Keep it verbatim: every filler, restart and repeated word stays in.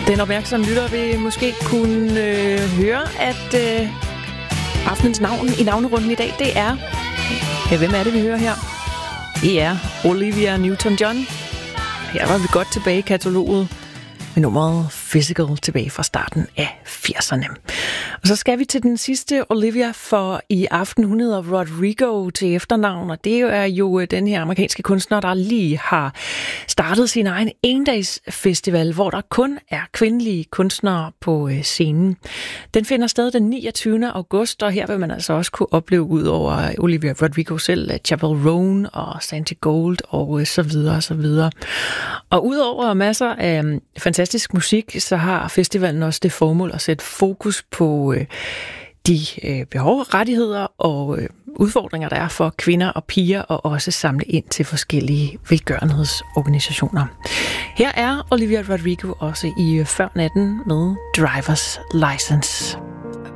Den opmærksomme lytter vil måske kunne øh, høre, at øh, aftenens navn i navnerunden i dag, det er... Ja, hvem er det, vi hører her? Det er Olivia Newton-John. Her var vi godt tilbage i kataloget med nummeret Physical tilbage fra starten af firserne. Og så skal vi til den sidste Olivia for i aften. Hun hedder Rodrigo til efternavn, og det er jo den her amerikanske kunstner, der lige har startet sin egen endagsfestival, hvor der kun er kvindelige kunstnere på scenen. Den finder sted den niogtyvende august, og her vil man altså også kunne opleve ud over Olivia Rodrigo selv, Chappell Roan og Santi Gold og så videre og så videre. Og udover masser af fantastisk musik, så har festivalen også det formål at sætte fokus på øh, de øh, behov, rettigheder og øh, udfordringer, der er for kvinder og piger, og også samle ind til forskellige velgørenhedsorganisationer. Her er Olivia Rodrigo også i Før natten med Driver's License.